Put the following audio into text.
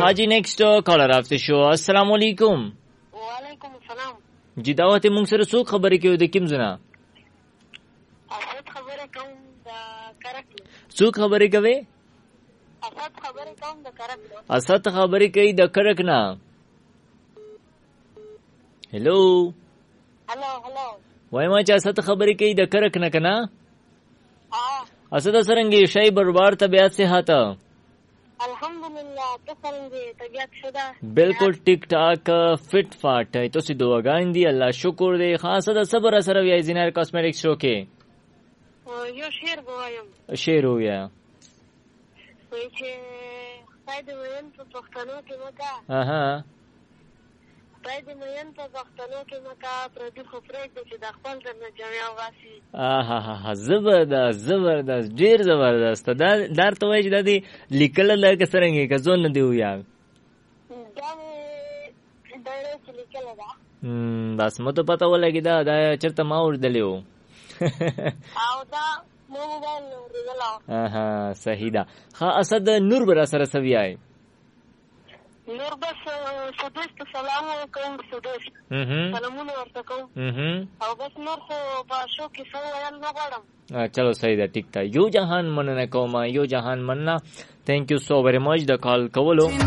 Ji next collar of the show. अस्सलाम वालेकुम. وعلیکم السلام. جی دعوت مونږ سره څو خبرې کوي د کوم ځنا؟ اسد خبره کوم د کرک. څو خبرې کوي؟ اسد خبره کوم د کرک. اسد خبرې کوي د کرک نه. هلو هلو هلو. وایم چې اسد خبرې کوي د کرک نه کنه؟ اسد سرنګي شی بربار طبيعت سے هاته. الحمدلله ته څنګه طبيعت شدا؟ بالکل ټیک ټاک فٹ فاٹ ہے تو سی دعاګان دی الله شکر دی خاصه د صبر سره وی زینار کاسمیټکس شو کې یو شعر وایم. شعر ویا وای چې خدای دې وین په پښتنو کې مکا. اها خدای دې وین په پښتنو کې مکا پر دې خو پرېږ دې چې د خپل درنه جامع واسي. اها زبردست زبردست ډیر زبردست. دا درته وای چې د دې لیکل لکه څنګه که ځون نه دی ویا. دا ډېر چې لیکل دا. بس مو ته پته ولګی دا چرته ما وردلیو. او دا مو موبایل ورغلا. اها صحیح ده. ها اسد نور بر سره سویای. نور بس سدوس ته سلام کوم سدوس. سلامونه ورته کوم. او بس نور خو په شو کې څو ویل نه غواړم. چلو صحیح ده ټیک ده. یو جهان مننه کوم یو جهان مننه. تhank you so very much د کال کولو.